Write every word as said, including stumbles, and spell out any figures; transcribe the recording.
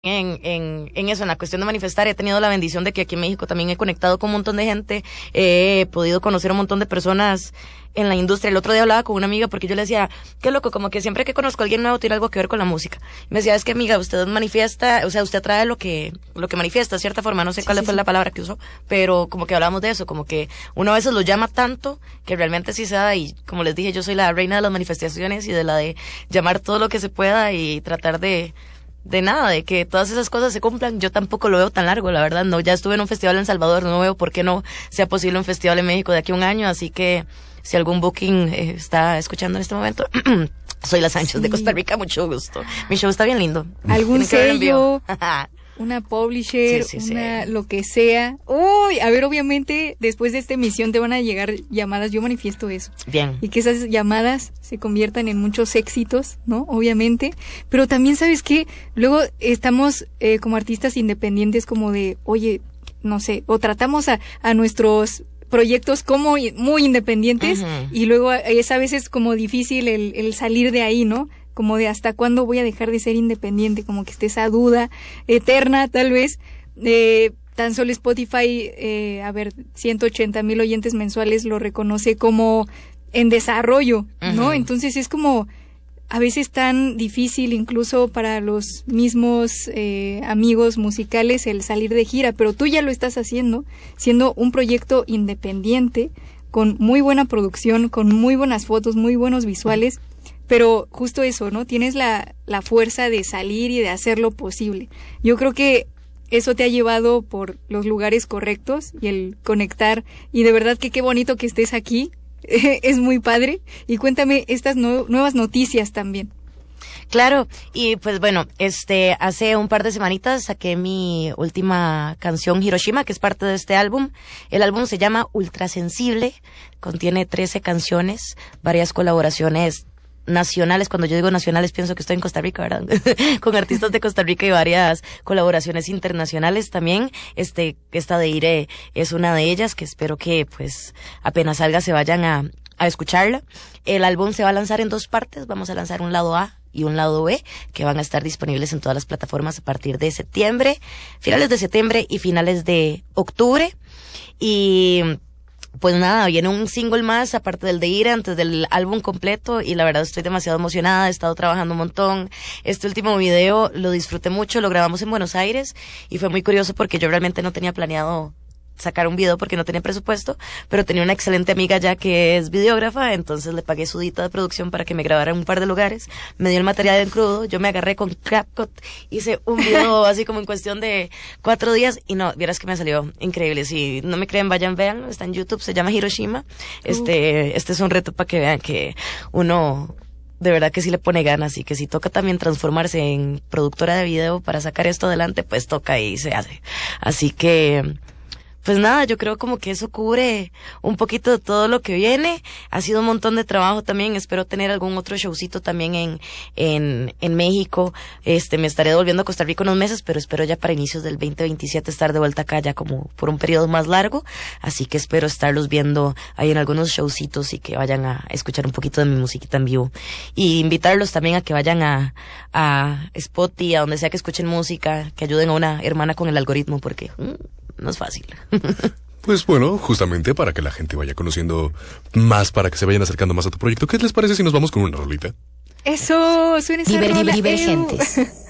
En, en, en eso, en la cuestión de manifestar, he tenido la bendición de que aquí en México también he conectado con un montón de gente, he podido conocer un montón de personas en la industria. El otro día hablaba con una amiga porque yo le decía, qué loco, como que siempre que conozco a alguien nuevo tiene algo que ver con la música. Me decía, es que amiga, usted manifiesta, o sea, usted trae lo que, lo que manifiesta, de cierta forma, no sé sí, cuál sí, fue sí. la palabra que usó, pero como que hablamos de eso, como que uno a veces lo llama tanto que realmente sí se da, y como les dije, yo soy la reina de las manifestaciones y de la de llamar todo lo que se pueda y tratar de de nada, de que todas esas cosas se cumplan. Yo tampoco lo veo tan largo, la verdad, no, ya estuve en un festival en Salvador, no veo por qué no sea posible un festival en México de aquí a un año, así que si algún booking eh, está escuchando en este momento, soy la Sánchez sí. de Costa Rica, mucho gusto. Mi show está bien lindo. ¿Algún sello? Una publisher, sí, sí, una sí. lo que sea. Uy, a ver, obviamente, después de esta emisión te van a llegar llamadas, yo manifiesto eso. Bien. Y que esas llamadas se conviertan en muchos éxitos, ¿no? Obviamente. Pero también, ¿sabes qué? Luego estamos eh, como artistas independientes como de, oye, no sé, o tratamos a, a nuestros proyectos como muy independientes uh-huh. y luego es a veces como difícil el, el salir de ahí, ¿no? Como de hasta cuándo voy a dejar de ser independiente, como que esté esa duda eterna, tal vez. Eh, tan solo Spotify, eh, a ver, ciento ochenta mil oyentes mensuales lo reconoce como en desarrollo, ¿no? Uh-huh. Entonces es como a veces tan difícil incluso para los mismos eh, amigos musicales el salir de gira, pero tú ya lo estás haciendo, siendo un proyecto independiente, con muy buena producción, con muy buenas fotos, muy buenos visuales. Uh-huh. Pero justo eso, ¿no? Tienes la, la fuerza de salir y de hacer lo posible. Yo creo que eso te ha llevado por los lugares correctos y el conectar. Y de verdad que qué bonito que estés aquí. Es muy padre. Y cuéntame estas no, nuevas noticias también. Claro, y pues bueno, este, hace un par de semanitas saqué mi última canción, Hiroshima, que es parte de este álbum. El álbum se llama Ultrasensible, contiene trece canciones, varias colaboraciones nacionales. Cuando yo digo nacionales pienso que estoy en Costa Rica, ¿verdad? Con artistas de Costa Rica y varias colaboraciones internacionales también. Este, esta de Ire es una de ellas, que espero que pues apenas salga se vayan a, a escucharla. El álbum se va a lanzar en dos partes, vamos a lanzar un lado A y un lado B, que van a estar disponibles en todas las plataformas a partir de septiembre, finales de septiembre y finales de octubre. Y pues nada, viene un single más, aparte del de Ira, antes del álbum completo, y la verdad estoy demasiado emocionada, he estado trabajando un montón. Este último video lo disfruté mucho, lo grabamos en Buenos Aires, y fue muy curioso porque yo realmente no tenía planeado sacar un video porque no tenía presupuesto, pero tenía una excelente amiga ya que es videógrafa, entonces le pagué su dita de producción para que me grabara en un par de lugares, me dio el material en crudo, yo me agarré con CapCut, hice un video así como en cuestión de cuatro días, y no, vieras que me salió increíble. Si no me creen, vayan, vean, está en YouTube, se llama Hiroshima. Este, este es un reto para que vean que uno de verdad que sí le pone ganas, y que si toca también transformarse en productora de video para sacar esto adelante, pues toca y se hace. Así que pues nada, yo creo como que eso cubre un poquito de todo lo que viene. Ha sido un montón de trabajo también. Espero tener algún otro showcito también en, en, en México. Este, me estaré volviendo a Costa Rica unos meses, pero espero ya para inicios del veinte veintisiete estar de vuelta acá ya como por un periodo más largo. Así que espero estarlos viendo ahí en algunos showcitos y que vayan a escuchar un poquito de mi musiquita en vivo. Y invitarlos también a que vayan a, a Spotify, a donde sea que escuchen música, que ayuden a una hermana con el algoritmo, porque mmm, no es fácil. Pues bueno, justamente para que la gente vaya conociendo más, para que se vayan acercando más a tu proyecto, ¿qué les parece si nos vamos con una rolita? Eso, suena esa Diver, rola, divergentes.